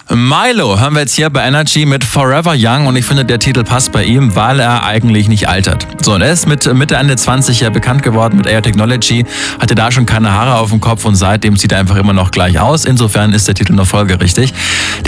Milo hören wir jetzt hier bei Energy mit Forever Young und ich finde, der Titel passt bei ihm, weil er eigentlich nicht altert. So, und er ist mit Mitte, Ende 20 ja bekannt geworden mit Air Technology, hatte da schon keine Haare auf dem Kopf und seitdem sieht er einfach immer noch gleich aus. Insofern ist der Titel noch folgerichtig.